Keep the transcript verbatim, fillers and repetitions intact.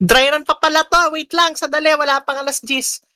Dry run pa pala to. Wait lang, sandali. Wala pang alas diyes.